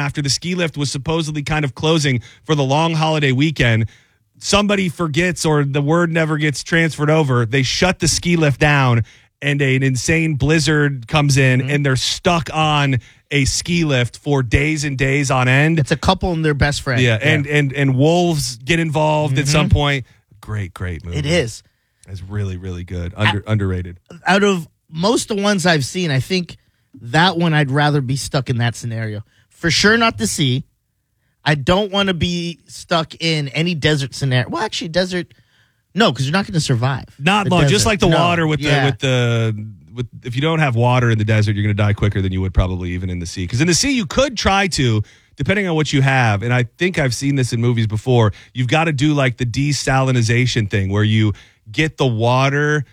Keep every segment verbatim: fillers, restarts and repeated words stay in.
after the ski lift was supposedly kind of closing for the long holiday weekend. Somebody forgets or the word never gets transferred over. They shut the ski lift down and a, an insane blizzard comes in mm-hmm. and they're stuck on a ski lift for days and days on end. It's a couple and their best friend. Yeah, yeah. And, and, and wolves get involved mm-hmm. at some point. Great, great movie. It is. It's really, really good. Under, out, underrated. Out of most of the ones I've seen, I think that one I'd rather be stuck in that scenario. For sure not the sea. I don't want to be stuck in any desert scenario. Well, actually, desert, no, because you're not going to survive. Not long, just like the no. water with yeah. the with the with. If you don't have water in the desert, you're going to die quicker than you would probably even in the sea. Because in the sea, you could try to, depending on what you have. And I think I've seen this in movies before. You've got to do like the desalinization thing, where you get the water.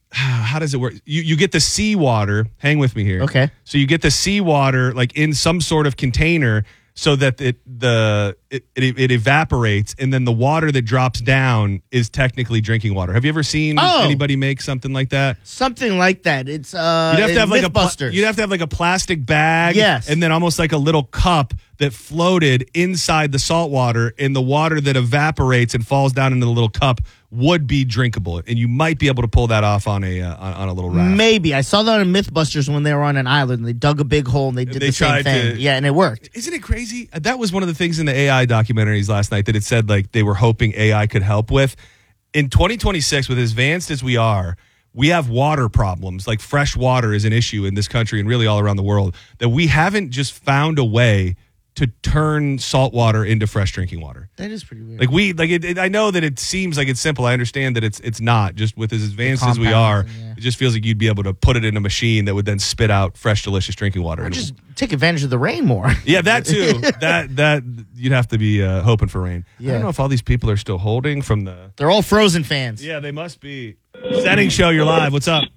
How does it work? You you get the seawater. Hang with me here. Okay. So you get the seawater like in some sort of container, so that it the it, it, it evaporates, and then the water that drops down is technically drinking water. Have you ever seen oh, anybody make something like that? Something like that. It's uh, you'd have to have like a pl- you'd have to have like a plastic bag, yes, and then almost like a little cup that floated inside the salt water, and the water that evaporates and falls down into the little cup would be drinkable, and you might be able to pull that off on a uh, on, on a little raft. Maybe I saw that on Mythbusters when they were on an island. They dug a big hole and they did they the same thing. To, yeah, and it worked. Isn't it crazy? That was one of the things in the A I documentaries last night that it said like they were hoping A I could help with. In twenty twenty-six, with as advanced as we are, we have water problems. Like fresh water is an issue in this country and really all around the world, that we haven't just found a way to turn salt water into fresh drinking water. That is pretty weird. Like we, like it, it, I know that it seems like it's simple. I understand that it's it's not. Just with as advanced as we are, yeah. It just feels like you'd be able to put it in a machine that would then spit out fresh, delicious drinking water. Or just take advantage of the rain more. Yeah, that too. that that you'd have to be uh, hoping for rain. Yeah. I don't know if all these people are still holding from the. They're all Frozen fans. Yeah, they must be. Setting show, you're live. What's up?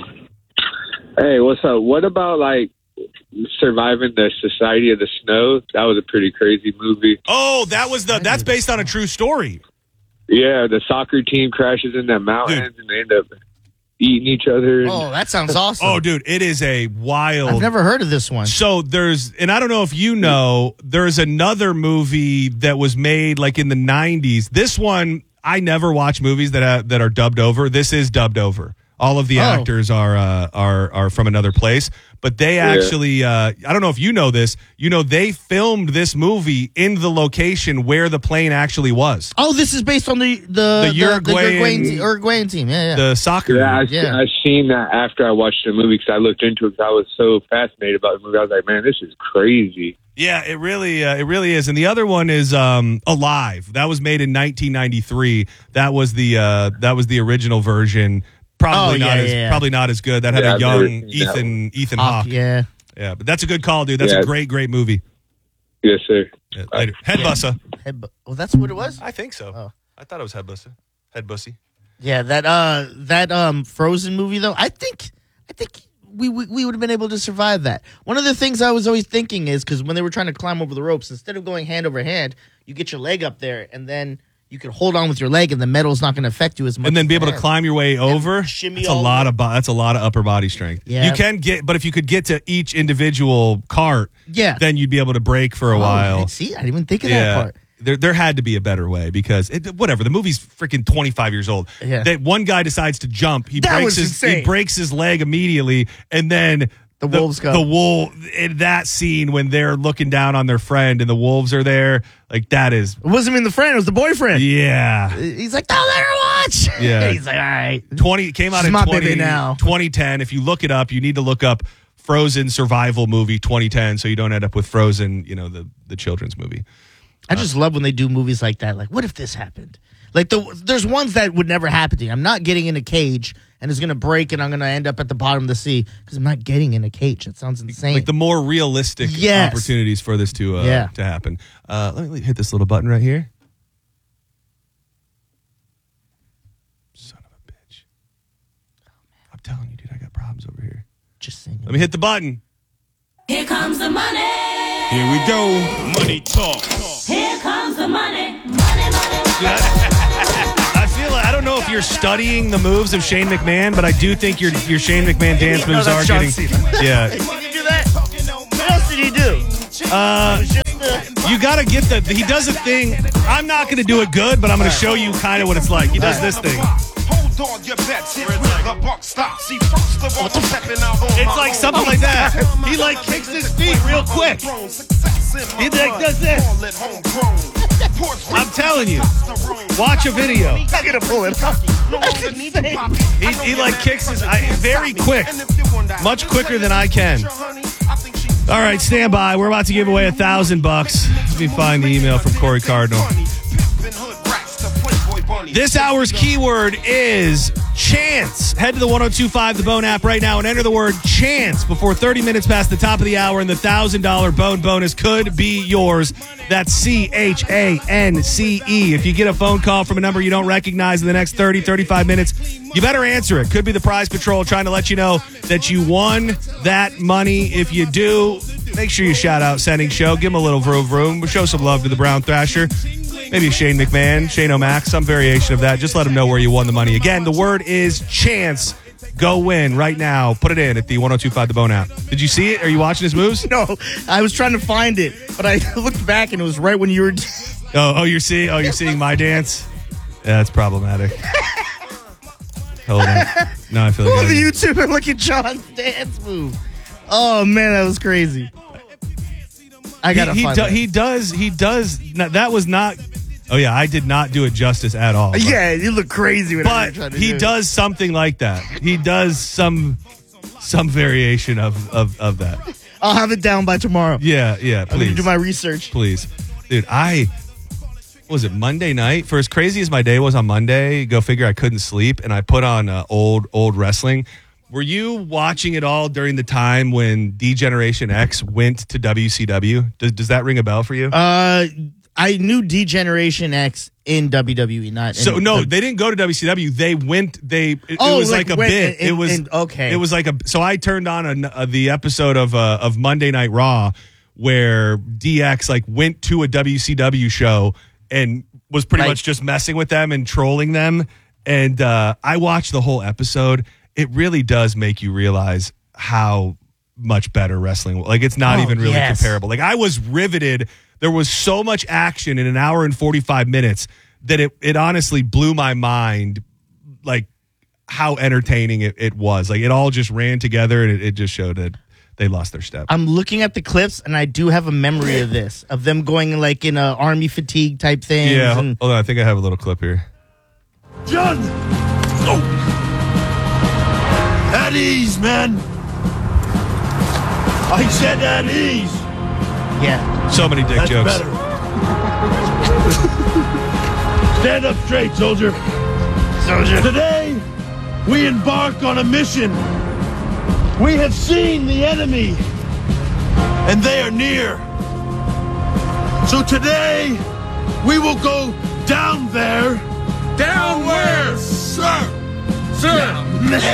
Hey, what's up? What about like Surviving the Society of the Snow? That was a pretty crazy movie. Oh, that was the. That's based on a true story. Yeah, the soccer team crashes in the mountains, dude, and they end up eating each other. Oh, that sounds awesome. Oh, dude, it is a wild. I've never heard of this one. So there's, and I don't know if you know, there's another movie that was made like in the nineties. This one, I never watch movies that uh, that are dubbed over. This is dubbed over. All of the oh. actors are uh, are are from another place, but they actually yeah. uh, I don't know if you know this. You know, they filmed this movie in the location where the plane actually was. Oh, this is based on the the, the Uruguayan, the, the Uruguayan, team, Uruguayan team. Yeah, yeah. The soccer. Yeah, I, yeah. I seen that after I watched the movie because I looked into it because I was so fascinated about the movie. I was like, man, this is crazy. Yeah, it really, uh, it really is. And the other one is um, Alive. That was made in nineteen ninety-three. That was the uh, that was the original version. Probably oh, not yeah, as yeah. probably not as good. That had yeah, a young Ethan Ethan Hawke. Hawke. Yeah, yeah, but that's a good call, dude. That's yeah. a great, great movie. Yes, sir. Yeah, later. Head yeah. bussa. Head bu- well, that's what it was. I think so. Oh. I thought it was head bussa. Head bussy. Yeah, that uh, that um, Frozen movie though. I think, I think we we, we would have been able to survive that. One of the things I was always thinking is because when they were trying to climb over the ropes, instead of going hand over hand, you get your leg up there and then you can hold on with your leg, and the metal's not going to affect you as much. And then as be able the to hand. climb your way over. Shimmy that's a all lot over. of bo- that's a lot of upper body strength. Yeah. You can get, but if you could get to each individual cart, Yeah. then you'd be able to break for a Oh, while. See, I didn't even think of Yeah. that part. There, there had to be a better way because it, whatever. The movie's freaking twenty-five years old. Yeah. That one guy decides to jump. He That breaks was his insane. he breaks his leg immediately, and then The wolves the, come. The wolf in that scene when they're looking down on their friend and the wolves are there. Like that is It wasn't even the friend; it was the boyfriend. yeah. He's like, "Don't let her watch." Yeah. He's like, "All right." twenty came out She's in my twenty, baby now. twenty ten. If you look it up, you need to look up Frozen survival movie twenty ten, so you don't end up with Frozen, you know, the the children's movie. I just love when they do movies like that. Like, what if this happened? Like, the there's ones that would never happen to me. I'm not getting in a cage and it's going to break and I'm going to end up at the bottom of the sea because I'm not getting in a cage. That sounds insane. Like the more realistic Yes. opportunities for this to uh, Yeah. to happen. Uh, let me hit this little button right here. Son of a bitch! I'm telling you, dude, I got problems over here. Just singing. Let me hit the button. Here comes the money. Here we go. Money talk. Here comes the money. Money, money, Dude, I, I feel like, I don't know if you're studying the moves of Shane McMahon, but I do think your your Shane McMahon dance moves that's are John getting. Cena. Yeah. Did you do that? What else did he do? Uh, It was just You got to get the. He does a thing. I'm not going to do it good, but I'm going to show you kind of what it's like. He does this thing. It's like something like that. He like kicks his feet real quick. He like does this. I'm telling you. Watch a video. I'm gonna pull it up. He, he like kicks his I, very quick, much quicker than I can. All right, stand by. We're about to give away a thousand bucks. Let me find the email from Corey Cardinal. This hour's keyword is chance. Head to the ten twenty-five The Bone app right now and enter the word chance before thirty minutes past the top of the hour, and the one thousand dollars Bone bonus could be yours. That's C H A N C E. If you get a phone call from a number you don't recognize in the next thirty, thirty-five minutes, you better answer it. Could be the Prize Patrol trying to let you know that you won that money. If you do, make sure you shout out Sending Show. Give him a little vroom vroom. Show some love to the Brown Thrasher. Maybe Shane McMahon, Shane O'Mac, some variation of that. Just let them know where you won the money. Again, the word is chance. Go win right now. Put it in at the ten twenty-five The Bone app. Did you see it? Are you watching his moves? No, I was trying to find it, but I looked back and it was right when you were. oh, oh, you're seeing. Oh, you're seeing my dance. Yeah, that's problematic. Hold on. No, I feel like Pull the YouTube and look at John's dance move. Oh man, that was crazy. I gotta he, he find do, that. He does. He does. That was not. Oh yeah, I did not do it justice at all. But, yeah, you look crazy. When but trying to he do does something like that. He does some some variation of, of, of that. I'll have it down by tomorrow. Yeah, yeah. Please I'm gonna do my research. Please, dude. I was it Monday night. For as crazy as my day was on Monday, go figure. I couldn't sleep, and I put on uh, old old wrestling. Were you watching it all during the time when D-Generation X went to W C W? Does does that ring a bell for you? Uh, I knew D-Generation X in W W E, not so in no, the, they didn't go to W C W. They went. They it, Oh, it was like like, a went bit. in- it was in- okay. It was like a. So I turned on a, a, the episode of uh, of Monday Night Raw where D X like went to a W C W show and was pretty Like- much just messing with them and trolling them. And uh, I watched the whole episode. It really does make you realize how much better wrestling. Like it's not Oh, even really yes. comparable. Like I was riveted. There was so much action in an hour and forty-five minutes that it it honestly blew my mind. Like how entertaining it, it was. Like it all just ran together, and it, it just showed that they lost their step. I'm looking at the clips, and I do have a memory of this, of them going like in a army fatigue type thing. Yeah, and, hold on. I think I have a little clip here. John! Oh! At ease, man! I said at ease! yeah. So many dick That's jokes. better. Stand up straight, soldier. Soldier. Today, we embark on a mission. We have seen the enemy, and they are near. So today, we will go down there. Down where? Sir! Sir!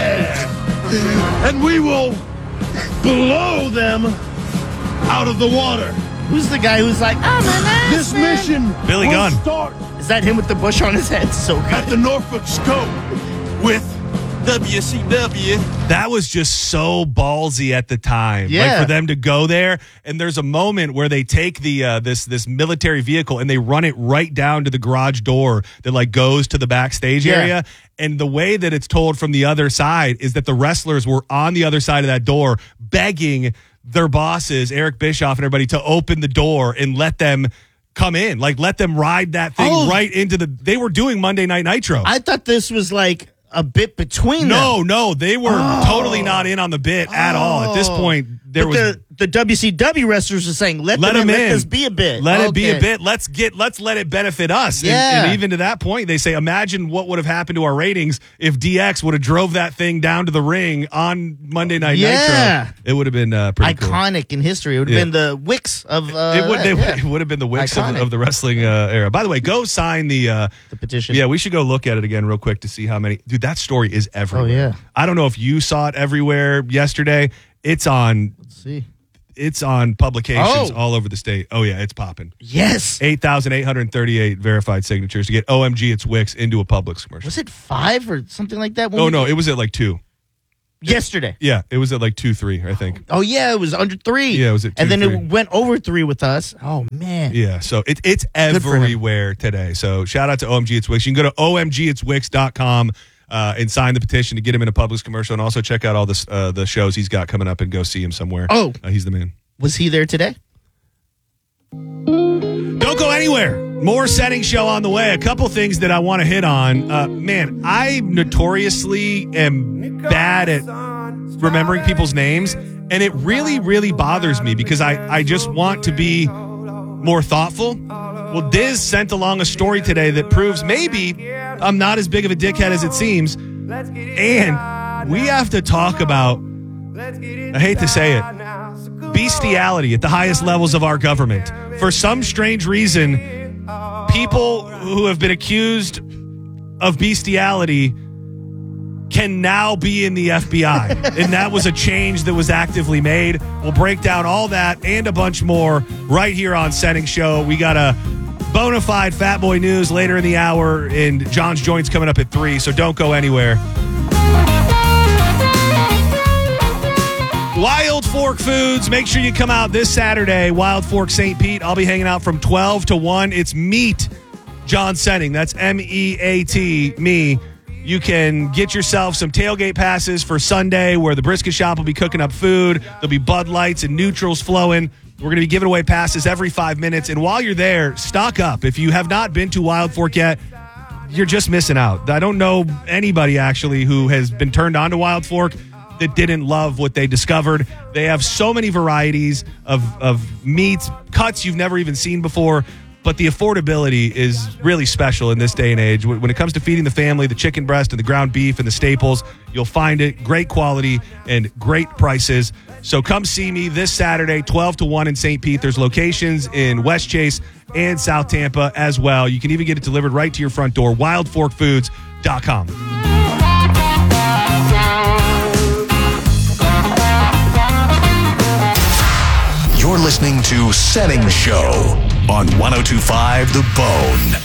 And we will blow them out of the water. Who's the guy who's like, I'm an ass This man? mission Billy will Gunn. start Is that him with the bush on his head? So at good. the Norfolk Scope with W C W. That was just so ballsy at the time. Yeah. Like for them to go there. And there's a moment where they take the uh, this this military vehicle and they run it right down to the garage door that like goes to the backstage Yeah. area. And the way that it's told from the other side is that the wrestlers were on the other side of that door begging their bosses, Eric Bischoff and everybody, to open the door and let them come in. Like let them ride that thing Oh. right into the they were doing Monday Night Nitro. I thought this was like a bit between No, them. no, they were Oh. totally not in on the bit at all. At this point, there but was the, the W C W wrestlers are saying, let, let them them in, in. let this be a bit. Let it be a Okay. bit. Let's get. Let's let it benefit us. And- Yeah. And, even to that point, they say, imagine what would have happened to our ratings if D X would have drove that thing down to the ring on Monday Night Yeah. Nitro. It would have been uh, pretty cool. Iconic in history. It would have Yeah. been the Wicks of uh, It would, that, it, yeah. it would have been the Wicks of, Iconic. of the wrestling uh, era. By the way, go sign the uh, the petition. Yeah, we should go look at it again real quick to see how many. Dude, that story is everywhere. Oh, yeah. I don't know if you saw it everywhere yesterday. It's on. Let's see. It's on publications Oh. all over the state. Oh yeah, it's popping. Yes. eight thousand eight hundred thirty-eight verified signatures to get O M G It's Wix into a Publix commercial. Was it five or something like that? when Oh we- no, it was at like two. Yesterday. Yeah, it was at like two, three, I think. Oh, yeah, it was under three. Yeah, it was at And two, then three. it went over three with us. Oh, man. man. Yeah, so it, it's everywhere today. So shout out to O M G It's Wix. You can go to O M G it's wix dot com uh, and sign the petition to get him in a Publix commercial, and also check out all the, uh, the shows he's got coming up and go see him somewhere. Oh. Uh, he's the man. Was he there today? Don't go anywhere. More Setting Show on the way. A couple things that I want to hit on. Uh, man, I notoriously am bad at remembering people's names, and it really, really bothers me because I, I just want to be more thoughtful. Well, Diz sent along a story today that proves maybe I'm not as big of a dickhead as it seems, and we have to talk about, I hate to say it, bestiality at the highest levels of our government. For some strange reason, people who have been accused of bestiality can now be in the F B I. And that was a change that was actively made. We'll break down all that and a bunch more right here on Setting Show. We got a bona fide Fat Boy News later in the hour, and John's Joints coming up at three, so don't go anywhere. Wild Fork Foods. Make sure you come out this Saturday, Wild Fork Saint Pete. I'll be hanging out from twelve to one. It's Meet John Setting. That's M E A T, me. You can get yourself some tailgate passes for Sunday where the brisket shop will be cooking up food. There'll be Bud Lights and neutrals flowing. We're going to be giving away passes every five minutes. And while you're there, stock up. If you have not been to Wild Fork yet, you're just missing out. I don't know anybody, actually, who has been turned on to Wild Fork that didn't love what they discovered. They have so many varieties of, of meats, cuts you've never even seen before, but the affordability is really special in this day and age. When it comes to feeding the family, the chicken breast and the ground beef and the staples, you'll find it. Great quality and great prices. So come see me this Saturday, twelve to one in Saint Pete. There's locations in West Chase and South Tampa as well. You can even get it delivered right to your front door, wild fork foods dot com. You're listening to Setting Show on one oh two point five The Bone.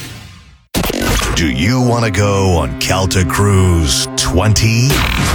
Do you want to go on Calta Cruise twenty?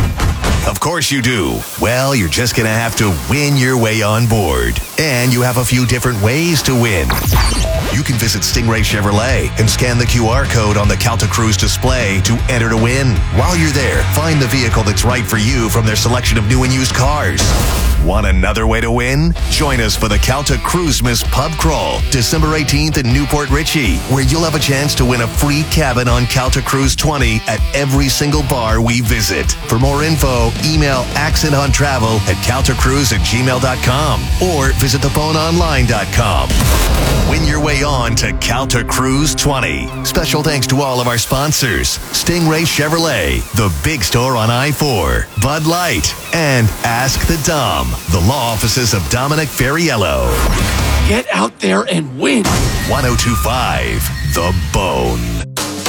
Of course you do. Well, you're just going to have to win your way on board. And you have a few different ways to win. You can visit Stingray Chevrolet and scan the Q R code on the Calta Cruise display to enter to win. While you're there, find the vehicle that's right for you from their selection of new and used cars. Want another way to win? Join us for the Calta Cruisemas Pub Crawl, December eighteenth in Newport Richey, where you'll have a chance to win a free cabin on Calta Cruise twenty at every single bar we visit. For more info, email accent on travel at caltacruise at gmail dot com or visit the bone online dot com. Win your way on to Calta Cruise twenty. Special thanks to all of our sponsors: Stingray Chevrolet, the big store on I four, Bud Light, and Ask the Dom, the law offices of Dominic Ferriello. Get out there and win. one oh two point five The Bone.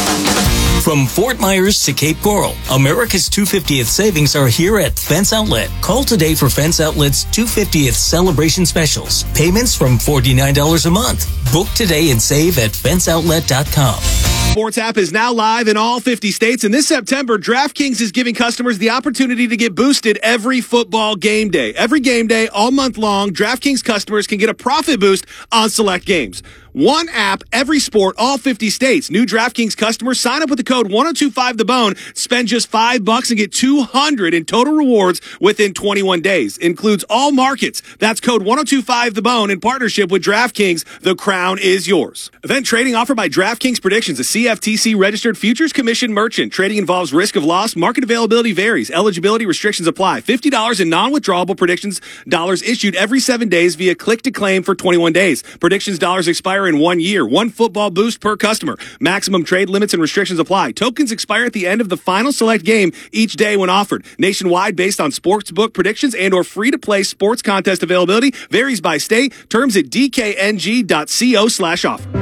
From Fort Myers to Cape Coral, America's two hundred fiftieth savings are here at Fence Outlet. Call today for Fence Outlet's two hundred fiftieth celebration specials. Payments from forty-nine dollars a month. Book today and save at fence outlet dot com. Sports app is now live in all fifty states, and this September, DraftKings is giving customers the opportunity to get boosted every football game day. Every game day, all month long, DraftKings customers can get a profit boost on select games. One app, every sport, all fifty states. New DraftKings customers sign up with the code one oh two five the bone, spend just five bucks and get two hundred in total rewards within twenty-one days. Includes all markets. That's code one oh two five the bone in partnership with DraftKings. The crown is yours. Event trading offered by DraftKings Predictions, a C F T C registered futures commission merchant. Trading involves risk of loss. Market availability varies. Eligibility restrictions apply. fifty dollars in non-withdrawable predictions dollars issued every seven days via click to claim for twenty-one days. Predictions dollars expire in one year. One football boost per customer. Maximum trade limits and restrictions apply. Tokens expire at the end of the final select game each day when offered. Nationwide based on sportsbook predictions and or free-to-play sports contest availability. Varies by state. Terms at d k n g dot co slash offer.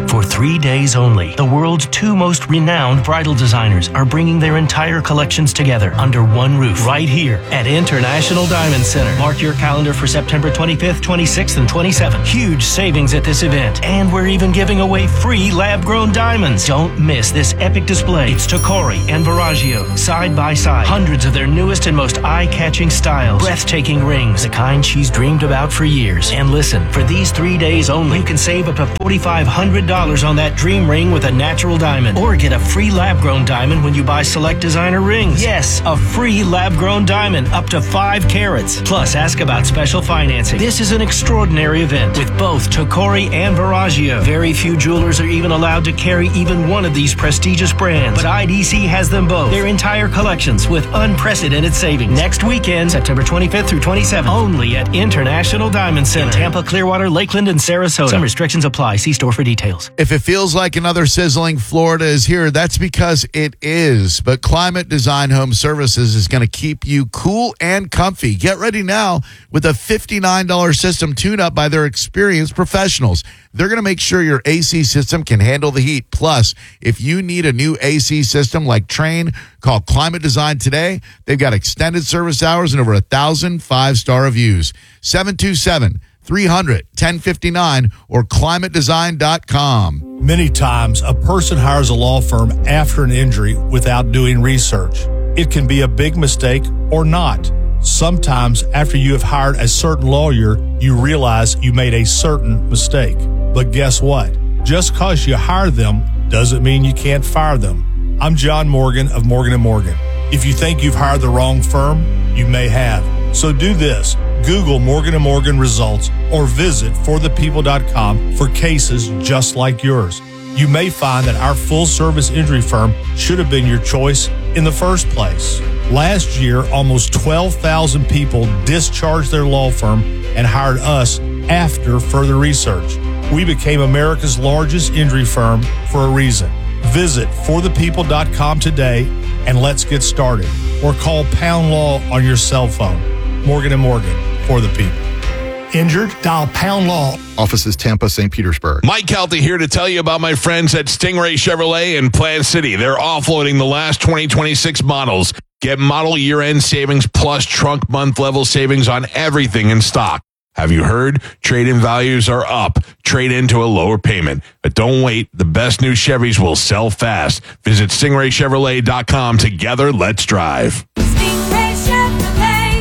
For three days only, the world's two most renowned bridal designers are bringing their entire collections together under one roof right here at International Diamond Center. Mark your calendar for September twenty-fifth, twenty-sixth, and twenty-seventh. Huge savings at this event, and we're even giving away free lab-grown diamonds. Don't miss this epic display. It's Tocori and Verragio, side by side. Hundreds of their newest and most eye-catching styles. Breathtaking rings, the kind she's dreamed about for years. And listen, for these three days only, you can save up to four thousand five hundred dollars on that dream ring with a natural diamond. Or get a free lab-grown diamond when you buy select designer rings. Yes, a free lab-grown diamond up to five carats. Plus, ask about special financing. This is an extraordinary event with both Tocori and Verragio. Very few jewelers are even allowed to carry even one of these prestigious brands, but I D C has them both. Their entire collections with unprecedented savings. Next weekend, September twenty-fifth through twenty-seventh, only at International Diamond Center in Tampa, Clearwater, Lakeland, and Sarasota. Some restrictions apply. See store for details. If it feels like another sizzling Florida is here, that's because it is. But Climate Design Home Services is going to keep you cool and comfy. Get ready now with a fifty-nine dollars system tune-up by their experienced professionals. They're going to make sure your A C system can handle the heat. Plus, if you need a new A C system like Trane, call Climate Design today. They've got extended service hours and over a thousand five-star reviews. seven two seven, three hundred, ten fifty-nine or climate design dot com. Many times, a person hires a law firm after an injury without doing research. It can be a big mistake or not. Sometimes, after you have hired a certain lawyer, you realize you made a certain mistake. But guess what? Just because you hire them doesn't mean you can't fire them. I'm John Morgan of Morgan and Morgan. If you think you've hired the wrong firm, you may have. So do this. Google Morgan and Morgan results or visit for the people dot com for cases just like yours. You may find that our full-service injury firm should have been your choice in the first place. Last year, almost twelve thousand people discharged their law firm and hired us after further research. We became America's largest injury firm for a reason. Visit for the people dot com today and let's get started. Or call Pound Law on your cell phone. Morgan and Morgan, for the people. Injured? Dial Pound Law. Offices Tampa, Saint Petersburg. Mike Kelty here to tell you about my friends at Stingray Chevrolet in Plant City. They're offloading the last twenty twenty-six models. Get model year-end savings plus trunk month level savings on everything in stock. Have you heard? Trade-in values are up. Trade into a lower payment. But don't wait. The best new Chevys will sell fast. Visit stingray chevrolet dot com. Together, let's drive. Stingray Chevrolet.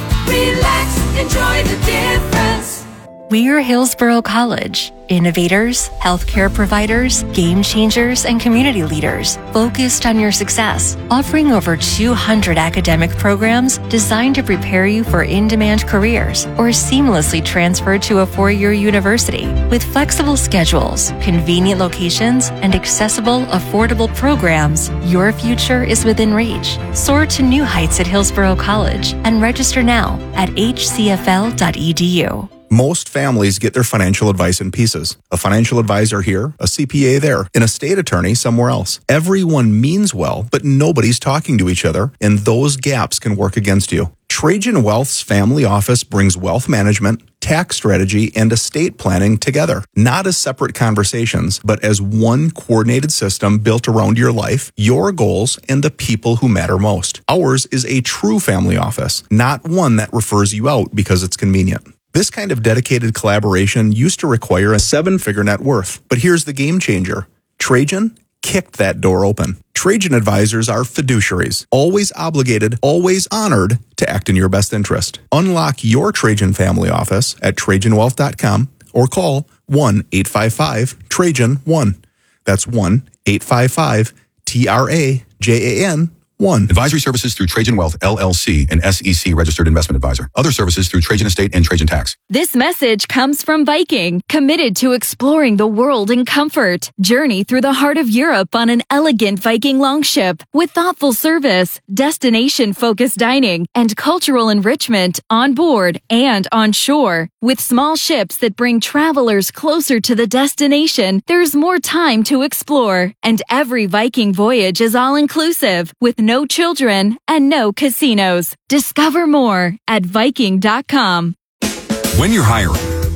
Relax, enjoy the difference. We're Hillsborough College. Innovators, healthcare providers, game changers, and community leaders focused on your success, offering over two hundred academic programs designed to prepare you for in-demand careers or seamlessly transfer to a four-year university. With flexible schedules, convenient locations, and accessible, affordable programs, your future is within reach. Soar to new heights at Hillsborough College and register now at h c f l dot e d u. Most families get their financial advice in pieces. A financial advisor here, a C P A there, an estate attorney somewhere else. Everyone means well, but nobody's talking to each other, and those gaps can work against you. Trajan Wealth's family office brings wealth management, tax strategy, and estate planning together. Not as separate conversations, but as one coordinated system built around your life, your goals, and the people who matter most. Ours is a true family office, not one that refers you out because it's convenient. This kind of dedicated collaboration used to require a seven-figure net worth. But here's the game changer. Trajan kicked that door open. Trajan advisors are fiduciaries, always obligated, always honored to act in your best interest. Unlock your Trajan family office at trajan wealth dot com or call one eight five five Trajan one. That's one eight five five T R A J A N one. Advisory services through Trajan Wealth, L L C, an S E C registered investment advisor. Other services through Trajan Estate and Trajan Tax. This message comes from Viking, committed to exploring the world in comfort. Journey through the heart of Europe on an elegant Viking longship with thoughtful service, destination-focused dining, and cultural enrichment on board and on shore. With small ships that bring travelers closer to the destination, there's more time to explore. And every Viking voyage is all-inclusive, with no children and no casinos. Discover more at viking dot com. When you're hiring,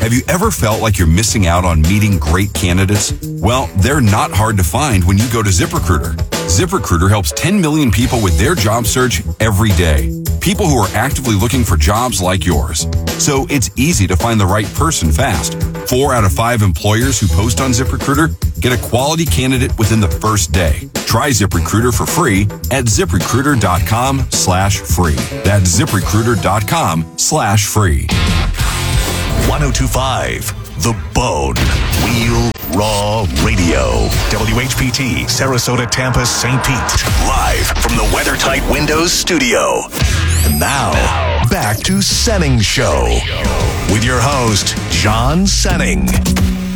Have you ever felt like you're missing out on meeting great candidates? Well, they're not hard to find when you go to ZipRecruiter. ZipRecruiter helps ten million people with their job search every day. People who are actively looking for jobs like yours. So it's easy to find the right person fast. Four out of five employers who post on ZipRecruiter get a quality candidate within the first day. Try ZipRecruiter for free at ZipRecruiter.com slash free. That's ZipRecruiter.com slash free. ten twenty-five The Bone. Wheel Raw Radio. W H P T, Sarasota, Tampa, Saint Pete. Live from the WeatherTight Windows studio. And now, back to Senning Show with your host, John Senning.